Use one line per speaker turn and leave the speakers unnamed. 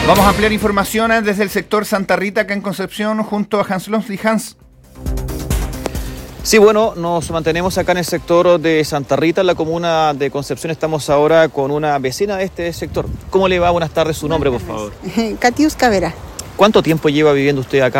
Vamos a ampliar información desde el sector Santa Rita, acá en Concepción, junto a Hans Lomsli. Hans.
Sí, bueno, nos mantenemos acá en el sector de Santa Rita, en la comuna de Concepción. Estamos ahora con una vecina de este sector. ¿Cómo le va? Buenas tardes. Su nombre, por favor.
Catius Cavera.
¿Cuánto tiempo lleva viviendo usted acá